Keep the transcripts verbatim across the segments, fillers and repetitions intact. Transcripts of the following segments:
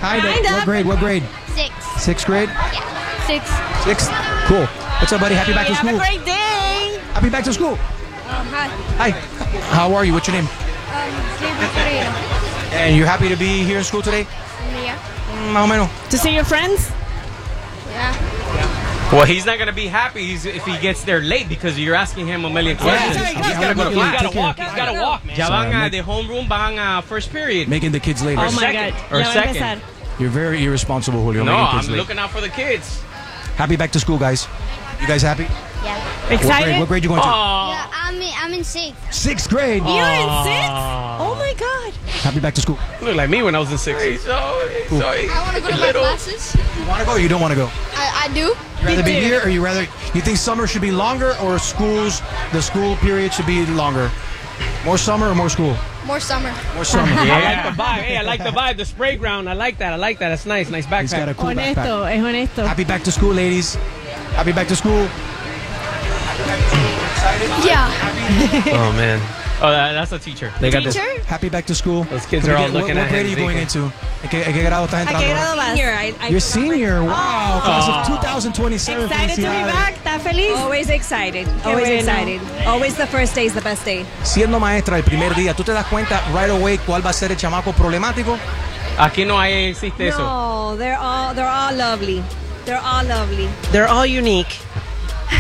Hi, what grade? What grade? Six. Sixth grade? Yeah. Six. Sixth? Cool. What's up, buddy? Happy back to school. Have a great day. Happy back to school. Um, hi. Hi. How are you? What's your name? Um, Gabriel Ferreira. And you happy to be here in school today? Yeah. Mm, Más o menos. To see your friends? Yeah. Well, he's not going to be happy he's, if he gets there late because you're asking him a million questions. Yeah. He's got to go to Yeah. He's got to Take walk. care. He's got to walk, man. Ya Sorry, van a, make- de homeroom van a first period. Making the kids late. Oh Or my second. God. Or Ya va a second. empezar. You're very irresponsible, Julio. No, making I'm kids late. looking out for the kids. Happy back to school, guys. You guys happy? Yeah. What grade, Excited? what grade you going to? Oh. Yeah, I'm in, I'm in sixth. Sixth grade. You're in six? Oh my God. Happy back to school. Look like me when I was in sixth. He's so, he's so, he's I want to go to my little. classes. You want to go or you don't want to go? I, I do. You rather be here or you rather you think summer should be longer or schools the school period should be longer? More summer or more school? More summer. More summer. I like the vibe. Hey, I like the vibe. The spray ground. I like that. I like that. That's nice. Nice He's got a backpack. cool backpack. Honesto, es honesto. Happy back to school, ladies. Happy back to school. Yeah. Oh man. Oh, that, that's a teacher. They got this. Teacher? Happy back to school. Those kids are all What- looking what, at grade him are you going thinking- into? ¿En qué, en qué grado estás ¿A entrando? qué grado vas? Senior, I, I You're senior. Wow. Class of two thousand twenty-seven. Excited to be Felicidades. back. ¿Estás feliz? Always excited. Always bueno. excited. Always the first day is the best day. Siendo maestra el primer día, ¿tú te das cuenta right away cuál va a ser el chamaco problemático? Aquí no hay existe eso. No, they're all they're all lovely. They're all lovely. They're all unique. You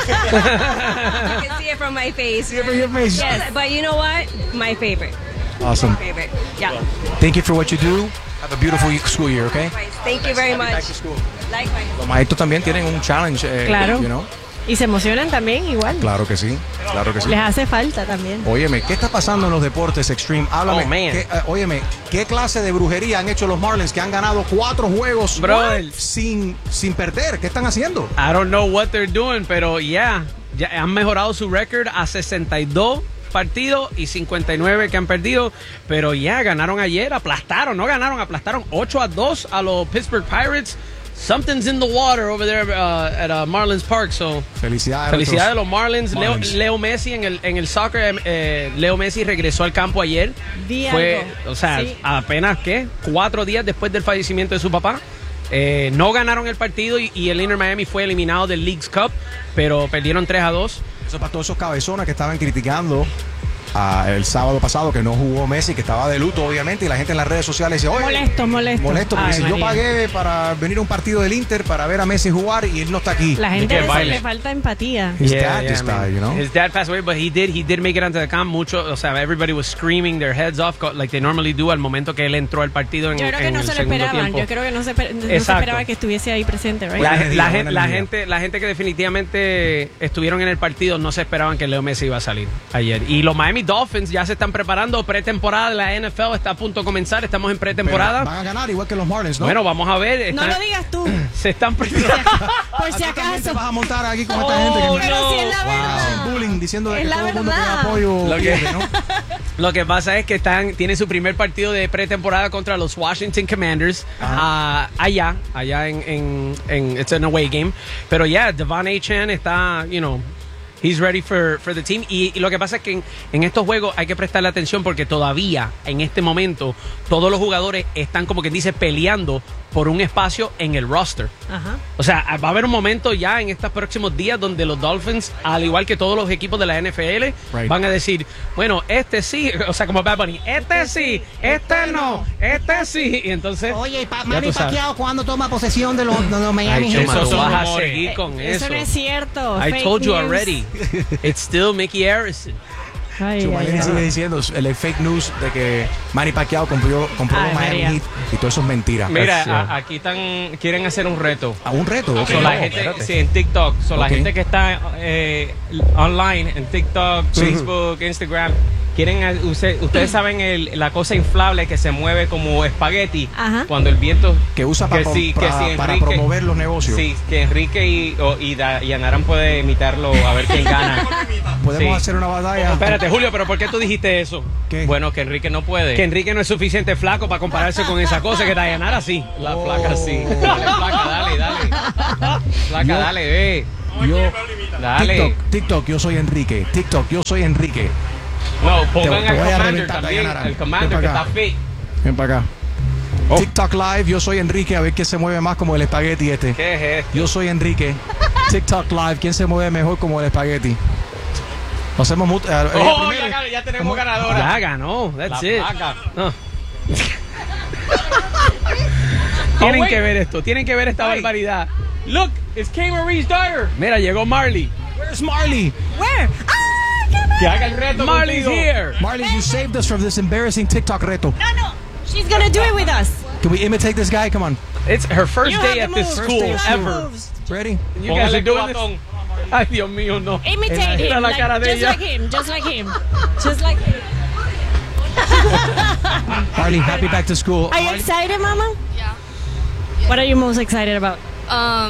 can see it from my face. See it from your face. Yes, but you know what? My favorite. Awesome. Favorite. Yeah. Thank you for what you do. Have a beautiful school year, okay? Thank you very Happy much. back to school. Likewise. Los maestros también tienen un challenge, eh, Claro. you know? Y se emocionan también igual. Claro que sí, claro que sí. Les hace falta también. Óyeme, ¿qué está pasando en los deportes extreme? Háblame. Oh, man. ¿qué, eh, óyeme, ¿qué clase de brujería han hecho los Marlins que han ganado cuatro juegos Brother. sin, sin perder? ¿Qué están haciendo? I don't know what they're doing, pero yeah, ya han mejorado su récord a sesenta y dos partidos y cincuenta y nueve que han perdido, pero ya ganaron ayer, aplastaron, no ganaron, aplastaron ocho a dos a los Pittsburgh Pirates. Something's in the water over there uh, at uh, Marlins Park, so Felicidades. felicidades a los Marlins. Leo, Marlins. Leo Messi en el, en el soccer, eh, Leo Messi regresó al campo ayer. Vi Fue, algo. o sea, Sí. apenas, ¿qué? Cuatro días después del fallecimiento de su papá. Eh, no ganaron el partido y, y el Inter Miami fue eliminado del Leagues Cup, pero perdieron tres a dos. Eso para todos esos cabezones que estaban criticando ah, el sábado pasado que no jugó Messi, que estaba de luto, obviamente, y la gente en las redes sociales dice, oye, Molesto, molesto. molesto, porque Ay, si yo María. pagué para venir a un partido del Inter para ver a Messi jugar y él no está aquí. La gente que a veces baile. le falta empatía. His dad just man. died, you know? His dad passed away, but he did he did make it onto the camp mucho. O sea, everybody was screaming their heads off co- like they normally do al momento que él entró al partido en, Yo creo que en no el se lo segundo esperaban. tiempo. Yo creo que no se, esper- no se Exacto. esperaba que estuviese ahí presente, right? La, Buena gen- energía, la gen- buena la energía. gente, la gente que definitivamente estuvieron en el partido no se esperaban que Leo Messi iba a salir ayer. Y los Miami Dolphins ya se están preparando, pretemporada de la N F L está a punto de comenzar, estamos en Pero pretemporada. van a ganar igual que los Marlins, ¿no? Bueno, vamos a ver. No están- lo digas tú, se están preparando. por si ¿A ti también te acaso. vas a montar aquí con Oh, esta gente que Pero si es la Wow. verdad. bullying diciendo de Es que la todo el mundo que da verdad. apoyo Lo que- pierde, ¿no? Lo que pasa es que están tiene su primer partido de pretemporada contra los Washington Commanders ah, allá, allá en, en, en it's an away game. Pero ya, yeah, Devon A. Chan está, you know, he's ready for, for the team. Y, y lo que pasa es que en, en estos juegos hay que prestarle atención porque todavía, en este momento, todos los jugadores están como que dice peleando por un espacio en el roster. Ajá. O sea, va a haber un momento ya en estos próximos días donde los Dolphins, al igual que todos los equipos de la N F L, Right. van a decir, bueno, este sí, o sea, como Bad Bunny, este sí, este no, este sí. Y entonces, Oye, pa ya Manny tú sabes. Pacquiao, ¿cuándo toma posesión de los, de los Miami Ay, Heat? Chema, Eso tú vas a rumores. seguir con Eso eso. no es cierto. I fake told you news. already. It's still Mickey Harrison. Ay, ay, Chumalín ay. sigue diciendo el fake news de que Manny Pacquiao compró, compró Ay, los Miami María. Heat y todo eso es mentira. Mira, Es, a- aquí están, quieren hacer un reto. a un reto. ok. So, la No, gente, espérate. sí, en TikTok. So, la Ok. gente que está eh, online en TikTok, Facebook, Instagram, quieren eh, use- ustedes saben el- la cosa inflable que se mueve como espagueti Ajá. cuando el viento que usa para, que sí, que para, sí, para Enrique- promover los negocios. Sí, que Enrique y, o- y, Da- y Anaran puede imitarlo a ver quién gana. Podemos Sí. hacer una batalla. Espérate, Julio, pero ¿por qué tú dijiste eso? ¿Qué? Bueno, que Enrique no puede. Que Enrique no es suficiente flaco para compararse con esa cosa, que Dayanara sí. La Oh. flaca sí. Dale, flaca, dale, dale. Flaca, Yo- dale, ve. Yo, Dale. TikTok, TikTok, yo soy Enrique. TikTok, yo soy Enrique. No, Te- pongan te al voy a Commander reventar, también. Dayanara. El Commander Ven que para está acá. fit. Ven para acá. Oh. TikTok Live, yo soy Enrique, a ver quién se mueve más como el espagueti este. ¿Qué es esto? Yo soy Enrique. TikTok Live, ¿quién se mueve mejor como el espagueti? Lo hacemos mut- eh, Oh, primero. ya, ya tenemos ¿Cómo? ganadora. Ya ganó. That's La it. placa. No. Tienen wait. que ver esto. Tienen que ver esta Wait. barbaridad. Look, it's K. Marie's daughter. Mira, llegó Marley. Where's Marley? Where? Ah, come on. Que haga el reto Marley's contigo. here. Marley, you saved us from this embarrassing TikTok reto. No, no. She's gonna do it with us. Can we imitate this guy? Come on. It's her first You day have at the this moves. school day of school. ever. Ready? You guys Póngale are doing cuatón. this. Ay, Dios mío, no. Imitate Mira him. la Like, cara de just ella. like him. Just like him. Just like him. Marley, happy back to school. Are you excited, Mama? Yeah. What are you most excited about? Um,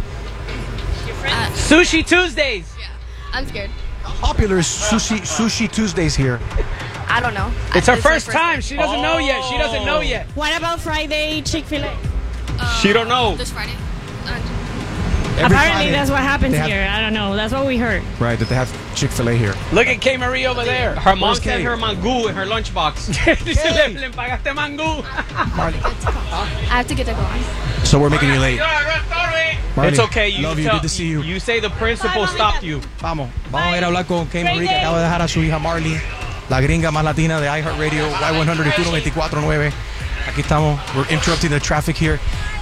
Sushi Tuesdays. I'm scared. Popular is sushi sushi Tuesdays here. I don't know. It's her This is my first time. day. She doesn't know yet. She doesn't know yet. What about Friday Chick-fil-A? She don't know. This Friday. Uh, Every Apparently, Friday, that's what happens they have- here. I don't know. That's what we heard. Right, that they have Chick-fil-A here. Look at K. Marie over there. Her mom Where's sent Kay? her mangú in her lunchbox. Dice, le, le pagaste mangú. Marley. I have to get to go. So we're making you late. Marley, It's okay. You love you. tell- Good to see you. You say the principal stopped you. Vamos, vamos a ir a hablar con Kay Marie, que acaba de dejar a su hija Marley, la gringa más latina de iHeartRadio, Y cien y tú veinticuatro nueve. Aquí estamos. We're interrupting the traffic here.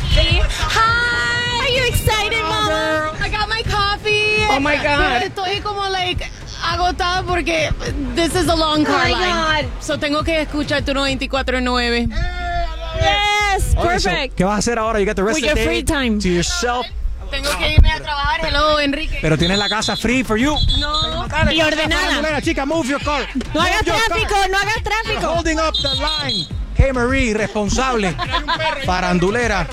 Hi! Are you excited, Mama? I got my coffee. Oh my God. Estoy como like agotada porque this is a long car Oh my line. God. So tengo que escuchar tu veinticuatro nueve. Yes, Okay, so, perfect. ¿qué vas a hacer ahora? You got the rest With of the your day free time. to yourself. Tengo que irme a trabajar. Hello, Enrique. Pero tienes la casa free for you. No. Y ordenada. Farandulera, chica, move your car. No hagas Move your tráfico, car. no hagas You're tráfico. holding up the line. Kay Marie, responsable. Farandulera.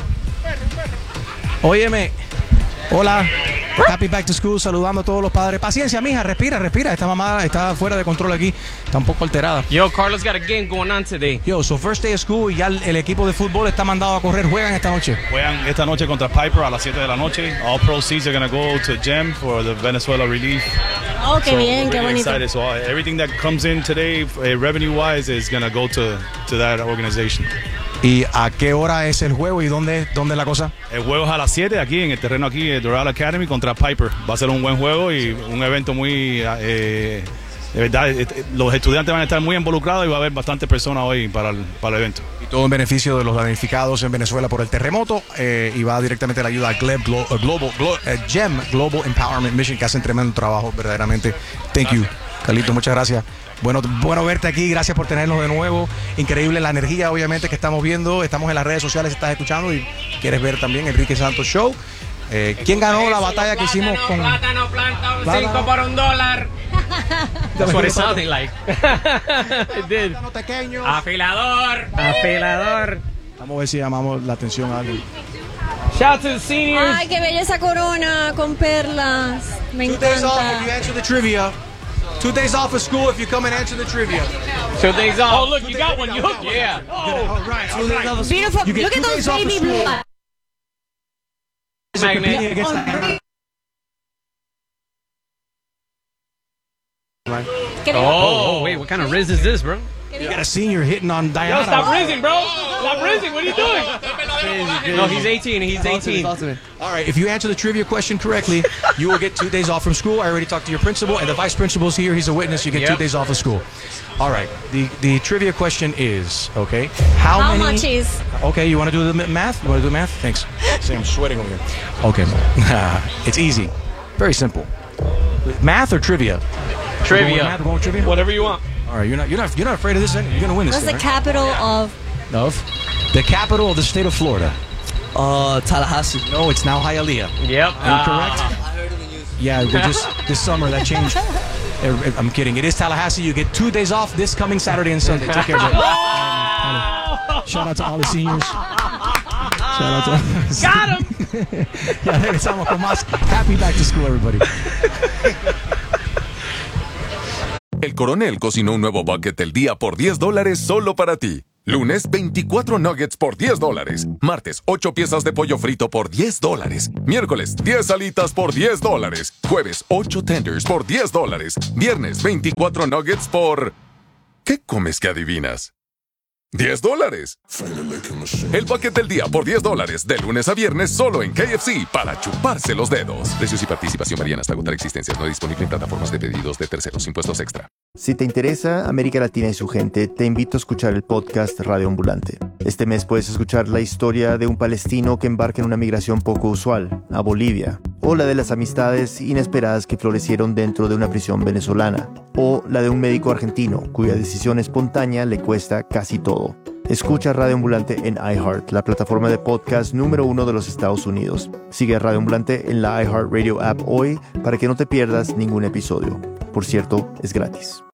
Óyeme. Hola. Happy back to school, saludando a todos los padres. Paciencia, mija, respira, respira. Esta mamá está fuera de control aquí. Está un poco alterada. Yo, Carlos got a game going on today. Yo, so first day of school y ya el, el equipo de fútbol está mandado a correr. ¿Juegan esta noche? Juegan esta noche contra Piper a las siete de la noche. All proceeds are going to go to GEM for the Venezuela relief. Oh, qué So bien, we're qué really bonito. excited. So uh, everything that comes in today, uh, revenue-wise, is going to go to, to that organization. ¿Y a qué hora es el juego y dónde, dónde es la cosa? El juego es a las siete aquí en el terreno aquí de Doral Academy contra Piper. Va a ser un buen juego y un evento muy... eh, de verdad, eh, los estudiantes van a estar muy involucrados y va a haber bastantes personas hoy para el, para el evento. Y todo en beneficio de los damnificados en Venezuela por el terremoto eh, y va directamente a la ayuda a Gleb, Glo- uh, Global, Glo- uh, GEM, Global Empowerment Mission, que hacen tremendo trabajo, verdaderamente. Thank you, Carlito, muchas gracias. Bueno, bueno verte aquí, gracias por tenernos de nuevo. Increíble la energía, obviamente, que estamos viendo. Estamos en las redes sociales, estás escuchando y quieres ver también Enrique Santos Show. Eh, ¿Quién ganó la batalla que hicimos con... Plátano, plátano, Plátano. cinco por un dólar. That's what it sounded like. It did. Plátano pequeño? Afilador. Afilador. Vamos a ver si llamamos la atención a alguien. Shout out to the seniors. Ay, qué bella esa corona con perlas. Me Two days off if you encanta. answer the trivia. Two days off of school if you come and answer the trivia. Two days off. Oh, look, you got one. You hooked one. Yeah. All right. Two days off of school. Beautiful. You get Look two at those days off of baby school. blood. Magnet. Against the- ¿Qué dijo? Oh, wait, what kind of riz is this, bro? You got a senior hitting on Yo, Diana. stop rizzing, bro. Stop rizzing. What are you doing? No, he's eighteen. He's eighteen. All right, if you answer the trivia question correctly, you will get two days off from school. I already talked to your principal, and the vice principal's here. He's a witness. You get two Yep. days off of school. All right, the, the trivia question is, okay, how, How many... much is? Okay, you want to do the m- math? You want to do the math? Thanks. See, I'm sweating over here. Okay, it's easy. Very simple. Math or trivia? We're going with Trivia. math, we're going with trivia? Whatever you want. All right, you're not, you're not, you're not afraid of this, then? You're going to win this What's the thing, right? capital of? Of? The capital of the state of Florida. Uh, Tallahassee. No, it's now Hialeah. Yep. Incorrect? Yeah, we just this summer that changed. Eh, I'm kidding. It is Tallahassee. You get two days off this coming Saturday and Sunday. Take care, buddy. Shout out to all the seniors. Shout out to all the Got him. Ya regresamos con más. Happy back to school, everybody. El Coronel cocinó un nuevo bucket del día por diez dólares solo para ti. Lunes, veinticuatro nuggets por diez dólares. Martes, ocho piezas de pollo frito por diez dólares. Miércoles, diez alitas por diez dólares. Jueves, ocho tenders por diez dólares. Viernes, veinticuatro nuggets por... ¿Qué comes que adivinas? diez dólares. El bucket del día por diez dólares, de lunes a viernes, solo en K F C, para chuparse los dedos. Precios y participación varían hasta agotar existencias. No disponible en plataformas de pedidos de terceros. Impuestos extra. Si te interesa América Latina y su gente, te invito a escuchar el podcast Radio Ambulante. Este mes puedes escuchar la historia de un palestino que embarca en una migración poco usual, a Bolivia, o la de las amistades inesperadas que florecieron dentro de una prisión venezolana, o la de un médico argentino cuya decisión espontánea le cuesta casi todo. Escucha Radio Ambulante en iHeart, la plataforma de podcast número uno de los Estados Unidos. Sigue a Radio Ambulante en la iHeartRadio app hoy para que no te pierdas ningún episodio. Por cierto, es gratis.